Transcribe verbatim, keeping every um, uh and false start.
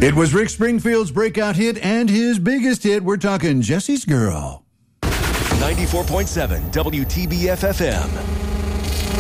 It was Rick Springfield's breakout hit and his biggest hit. We're talking Jesse's Girl. ninety-four point seven W T B F F M.